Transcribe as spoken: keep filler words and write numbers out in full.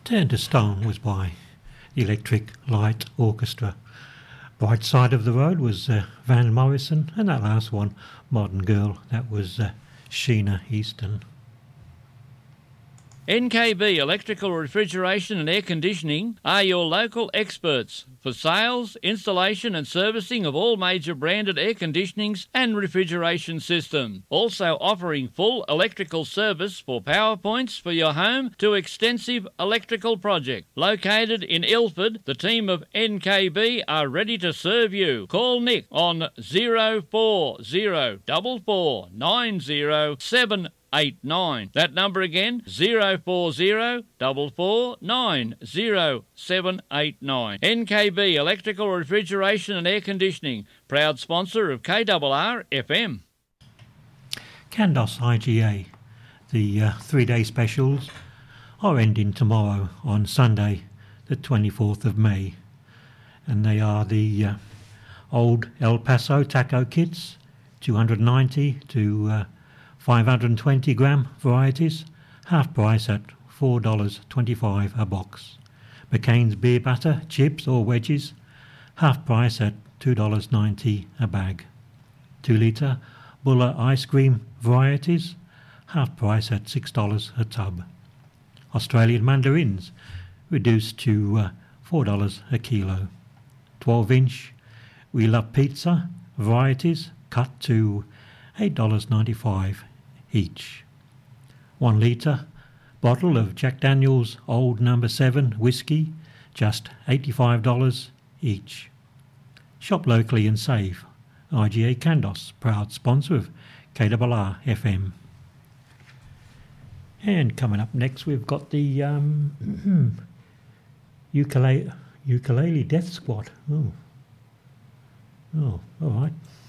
Turn to Stone was by the Electric Light Orchestra. Bright Side of the Road was uh, Van Morrison, and that last one, Modern Girl, that was uh, Sheena Easton. N K B Electrical Refrigeration and Air Conditioning are your local experts for sales, installation and servicing of all major branded air conditionings and refrigeration systems. Also offering full electrical service for power points for your home to extensive electrical project. Located in Ilford, the team of N K B are ready to serve you. Call Nick on zero four zero four four nine zero seven eight nine. That number again, zero four zero four four nine zero seven eight nine. N K B Electrical Refrigeration and Air Conditioning, proud sponsor of K R R F M. Candos I G A. The uh, three-day specials are ending tomorrow on Sunday, the twenty-fourth of May. And they are the uh, old El Paso taco kits, two hundred ninety to uh, five hundred twenty gram varieties, half price at four dollars twenty-five a box. McCain's beer batter, chips or wedges, half price at two dollars ninety a bag. two litre Buller ice cream varieties, half price at six dollars a tub. Australian mandarins, reduced to uh, four dollars a kilo. twelve inch We Love Pizza varieties, cut to eight dollars ninety-five each. One litre bottle of Jack Daniel's Old Number seven whiskey, just eighty-five dollars each. Shop locally and save. I G A Candos, proud sponsor of K R R F M. And coming up next we've got the um, ukulele, ukulele Death Squad. Oh, oh, all right.